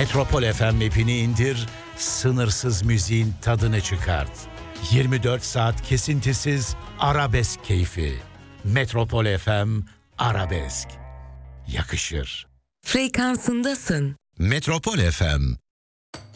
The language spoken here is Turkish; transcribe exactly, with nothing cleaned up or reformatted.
Metropol F M app'ini indir, sınırsız müziğin tadını çıkart. yirmi dört saat kesintisiz arabesk keyfi. Metropol F M Arabesk. Yakışır. Frekansındasın. Metropol F M